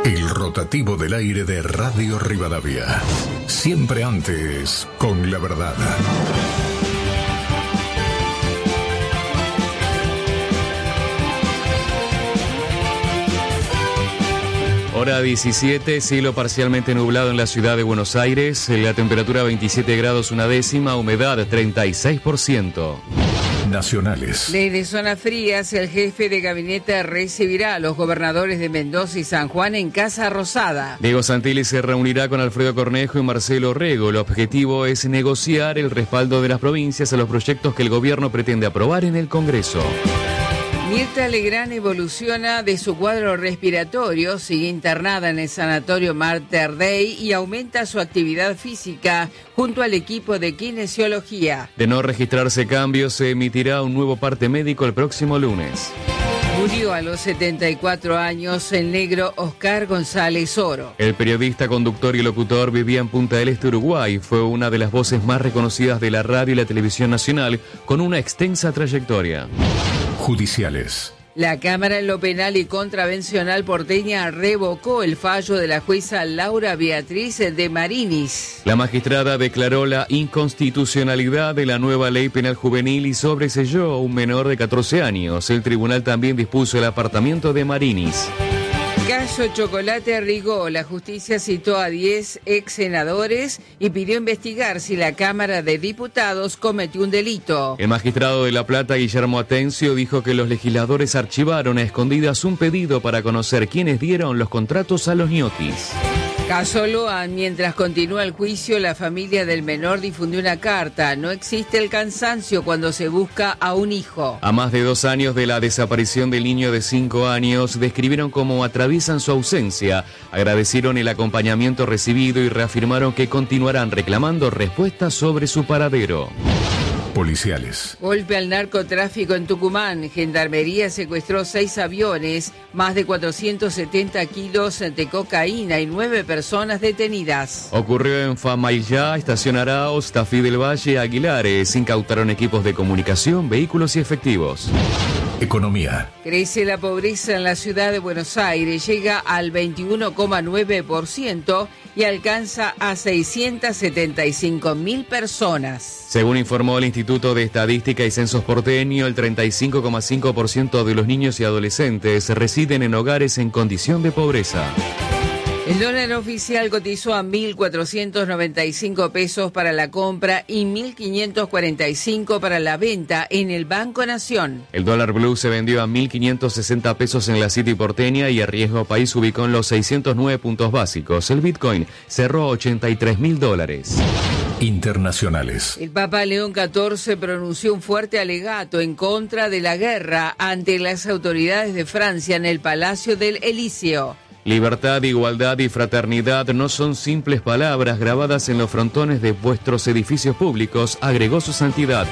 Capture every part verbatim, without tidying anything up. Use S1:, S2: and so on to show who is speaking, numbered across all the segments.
S1: El rotativo del aire de Radio Rivadavia. Siempre antes, con la verdad.
S2: Hora diecisiete, cielo parcialmente nublado en la ciudad de Buenos Aires, la temperatura veintisiete grados una décima, humedad treinta y seis por ciento.
S1: Nacionales.
S3: Desde zonas frías, el jefe de gabinete recibirá a los gobernadores de Mendoza y San Juan en Casa Rosada.
S2: Diego Santilli se reunirá con Alfredo Cornejo y Marcelo Rego. El objetivo es negociar el respaldo de las provincias a los proyectos que el gobierno pretende aprobar en el Congreso.
S3: Mirta Legrand evoluciona de su cuadro respiratorio, sigue internada en el sanatorio Mater Dei y aumenta su actividad física junto al equipo de kinesiología.
S2: De no registrarse cambios, se emitirá un nuevo parte médico el próximo lunes.
S3: Murió a los setenta y cuatro años el negro Oscar González Oro.
S2: El periodista, conductor y locutor vivía en Punta del Este, Uruguay. Fue una de las voces más reconocidas de la radio y la televisión nacional, con una extensa trayectoria.
S1: Judiciales.
S3: La Cámara en lo Penal y Contravencional porteña revocó el fallo de la jueza Laura Beatriz de Marinis.
S2: La magistrada declaró la inconstitucionalidad de la nueva ley penal juvenil y sobreseyó a un menor de catorce años. El tribunal también dispuso el apartamiento de Marinis.
S3: Caso Chocolate Rigó, la justicia citó a diez ex senadores y pidió investigar si la Cámara de Diputados cometió un delito.
S2: El magistrado de La Plata, Guillermo Atencio, dijo que los legisladores archivaron a escondidas un pedido para conocer quiénes dieron los contratos a los ñoquis.
S3: Caso Loan, mientras continúa el juicio, la familia del menor difundió una carta. No existe el cansancio cuando se busca a un hijo.
S2: A más de dos años de la desaparición del niño de cinco años, describieron cómo atraviesan su ausencia, agradecieron el acompañamiento recibido y reafirmaron que continuarán reclamando respuestas sobre su paradero.
S1: Policiales.
S3: Golpe al narcotráfico en Tucumán. Gendarmería secuestró seis aviones, más de cuatrocientos setenta kilos de cocaína y nueve personas detenidas.
S2: Ocurrió en Famaillá, Estación Araos, Tafí del Valle, Aguilares. Incautaron equipos de comunicación, vehículos y efectivos.
S1: Economía.
S3: Crece la pobreza en la ciudad de Buenos Aires, llega al veintiuno coma nueve por ciento y alcanza a seiscientas setenta y cinco mil personas.
S2: Según informó el Instituto de Estadística y Censos porteño, el treinta y cinco coma cinco por ciento de los niños y adolescentes residen en hogares en condición de pobreza.
S3: El dólar oficial cotizó a mil cuatrocientos noventa y cinco pesos para la compra y mil quinientos cuarenta y cinco para la venta en el Banco Nación.
S2: El dólar blue se vendió a mil quinientos sesenta pesos en la City porteña y el riesgo país ubicó en los seiscientos nueve puntos básicos. El Bitcoin cerró a ochenta y tres mil dólares.
S1: Internacionales.
S3: El Papa León catorce pronunció un fuerte alegato en contra de la guerra ante las autoridades de Francia en el Palacio del Elíseo.
S2: Libertad, igualdad y fraternidad no son simples palabras grabadas en los frontones de vuestros edificios públicos, agregó su santidad.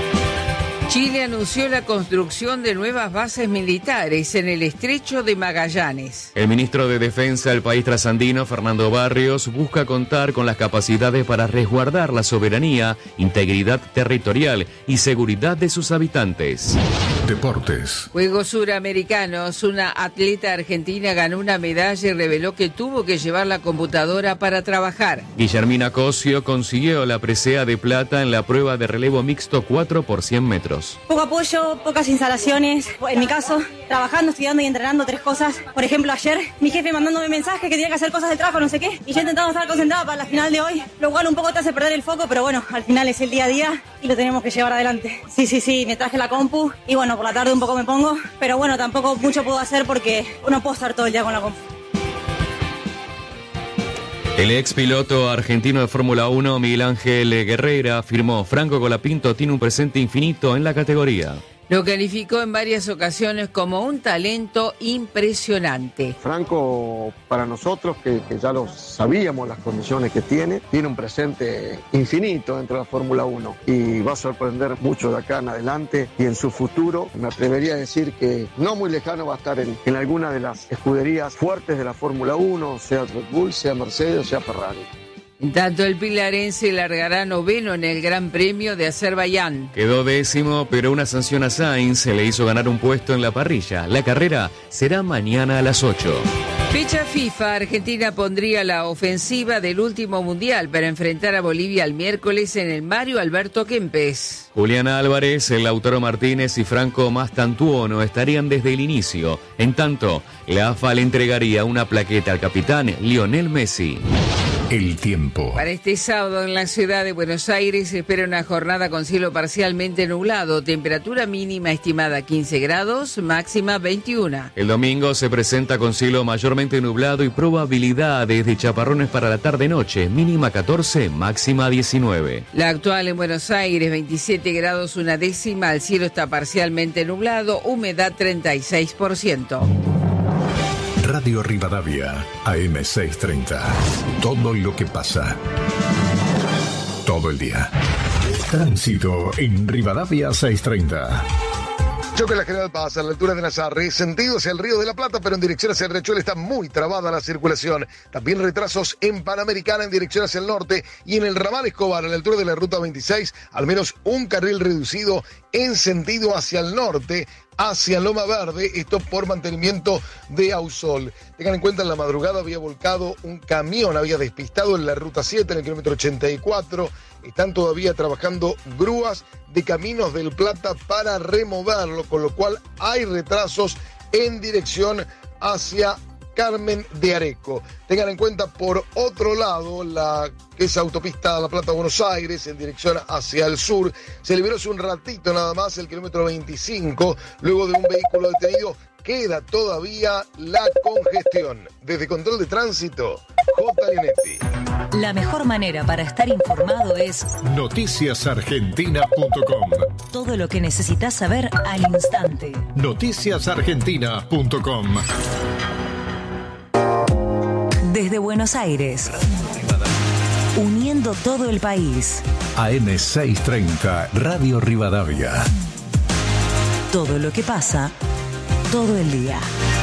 S3: Chile anunció la construcción de nuevas bases militares en el Estrecho de Magallanes.
S2: El ministro de Defensa del país trasandino, Fernando Barrios, busca contar con las capacidades para resguardar la soberanía, integridad territorial y seguridad de sus habitantes.
S1: Deportes.
S3: Juegos Suramericanos. Una atleta argentina ganó una medalla y reveló que tuvo que llevar la computadora para trabajar.
S2: Guillermina Cosio consiguió la presea de plata en la prueba de relevo mixto cuatro por cien metros.
S4: Poco apoyo, pocas instalaciones. En mi caso, trabajando, estudiando y entrenando tres cosas. Por ejemplo, ayer mi jefe mandándome mensajes que tenía que hacer cosas de trabajo, no sé qué. Y yo intentando estar concentrada para la final de hoy. Lo cual un poco te hace perder el foco, pero bueno, al final es el día a día y lo tenemos que llevar adelante. Sí, sí, sí, me traje la compu y bueno, por la tarde un poco me pongo. Pero bueno, tampoco mucho puedo hacer porque no puedo estar todo el día con la compu.
S2: El ex piloto argentino de Fórmula uno, Miguel Ángel Guerrera, afirmó: Franco Colapinto tiene un presente infinito en la categoría.
S3: Lo calificó en varias ocasiones como un talento impresionante.
S5: Franco, para nosotros, que, que ya lo sabíamos las condiciones que tiene, tiene un presente infinito dentro de la Fórmula uno y va a sorprender mucho de acá en adelante y en su futuro. Me atrevería a decir que no muy lejano va a estar en, en alguna de las escuderías fuertes de la Fórmula uno, sea Red Bull, sea Mercedes o sea Ferrari.
S3: En tanto, el pilarense largará noveno en el Gran Premio de Azerbaiyán.
S2: Quedó décimo, pero una sanción a Sainz se le hizo ganar un puesto en la parrilla. La carrera será mañana a las ocho.
S3: Fecha FIFA, Argentina pondría la ofensiva del último mundial para enfrentar a Bolivia el miércoles en el Mario Alberto Kempes.
S2: Julián Álvarez, el Lautaro Martínez y Franco Mastantuono estarían desde el inicio. En tanto, la A F A le entregaría una plaqueta al capitán Lionel Messi.
S1: El tiempo.
S3: Para este sábado en la ciudad de Buenos Aires se espera una jornada con cielo parcialmente nublado, temperatura mínima estimada quince grados, máxima veintiuno.
S2: El domingo se presenta con cielo mayormente nublado y probabilidades de chaparrones para la tarde-noche, mínima catorce, máxima diecinueve.
S3: La actual en Buenos Aires, veintisiete grados una décima, el cielo está parcialmente nublado, humedad treinta y seis por ciento.
S1: Radio Rivadavia, A M seiscientos treinta. Todo lo que pasa. Todo el día. Tránsito en Rivadavia seiscientos treinta.
S6: Choque en la General Paz, a la altura de Nazarre, sentido hacia el Río de la Plata, pero en dirección hacia el Riachuelo está muy trabada la circulación. También retrasos en Panamericana en dirección hacia el norte y en el ramal Escobar, a la altura de la ruta veintiséis, al menos un carril reducido en sentido hacia el norte, hacia Loma Verde, esto por mantenimiento de Ausol. Tengan en cuenta, en la madrugada había volcado un camión, había despistado en la ruta siete, en el kilómetro ochenta y cuatro. Están todavía trabajando grúas de Caminos del Plata para removerlo, con lo cual hay retrasos en dirección hacia Carmen de Areco. Tengan en cuenta, por otro lado, la que es autopista La Plata-Buenos Aires, en dirección hacia el sur, se liberó hace un ratito nada más el kilómetro veinticinco, luego de un vehículo detenido. Queda todavía la congestión. Desde Control de Tránsito, J. Leonetti.
S7: La mejor manera para estar informado es
S1: noticias argentina punto com.
S7: Todo lo que necesitas saber al instante.
S1: noticias argentina punto com.
S7: Desde Buenos Aires, uniendo todo el país.
S1: A M seiscientos treinta, Radio Rivadavia.
S7: Todo lo que pasa, todo el día.